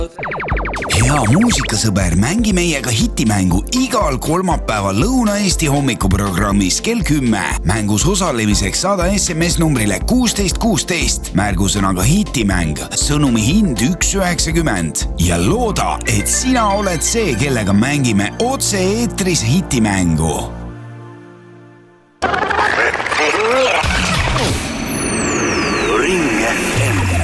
Hea muusikasõber, mängi meiega hitimängu igal kolmapäeval Lõuna-Eesti hommikuprogrammis kell 10. Mängus osalemiseks saada SMS numbrile 1616, märgusõnaga hitimäng, sõnumi hind 1,90 ja looda, et sina oled see, kellega mängime otse eetris hitimängu.